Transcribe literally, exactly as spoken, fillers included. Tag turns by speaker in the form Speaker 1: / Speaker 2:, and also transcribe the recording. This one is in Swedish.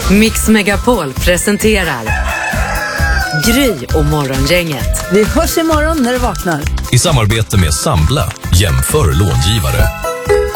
Speaker 1: Mix Megapol presenterar Gry och morgongänget.
Speaker 2: Vi hörs imorgon när du vaknar.
Speaker 3: I samarbete med Sambla, jämför långivare.